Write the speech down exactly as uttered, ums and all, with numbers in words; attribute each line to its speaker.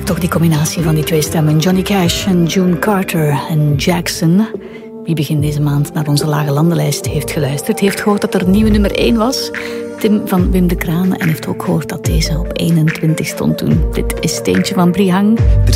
Speaker 1: Toch die combinatie van die twee stemmen. Johnny Cash en June Carter en Jackson. Wie begin deze maand naar onze lage landenlijst heeft geluisterd, heeft gehoord dat er een nieuwe nummer één was. Tim van Wim de Kraan. En heeft ook gehoord dat deze op eenentwintig stond toen. Dit is Steentje van Brihang.